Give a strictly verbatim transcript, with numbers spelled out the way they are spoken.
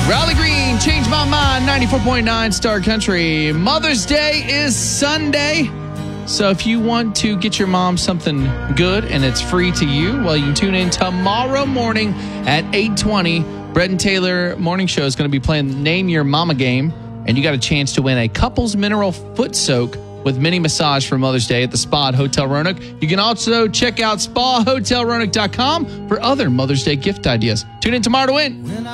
Raleigh Green, Change My Mind, ninety-four point nine Star Country. Mother's Day is Sunday. So if you want to get your mom something good and it's free to you, well, you can tune in tomorrow morning at eight twenty. Brett and Taylor Morning Show is going to be playing the Name Your Mama game, and you got a chance to win a couples mineral foot soak with mini massage for Mother's Day at the Spa at Hotel Roanoke. You can also check out spa hotel roanoke dot com for other Mother's Day gift ideas. Tune in tomorrow to win.